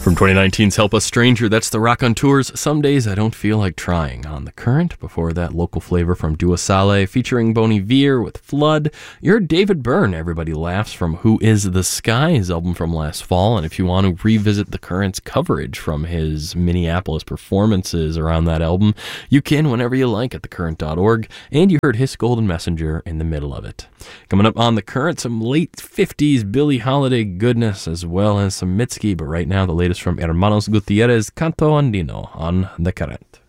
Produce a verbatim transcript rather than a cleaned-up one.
From twenty nineteen's Help Us Stranger, that's the Raconteurs. Some Days I Don't Feel Like Trying on The Current. Before that, local flavor from Dua Saleh featuring Bon Iver with Flood. You heard David Byrne, Everybody Laughs, from Who Is the Sky, his album from last fall. And if you want to revisit The Current's coverage from his Minneapolis performances around that album, you can whenever you like at the current dot org. And you heard His Golden Messenger in the middle of it. Coming up on The Current, some late fifties Billie Holiday goodness as well as some Mitski. But right now, the latest from Hermanos Gutierrez, Canto Andino on The Current.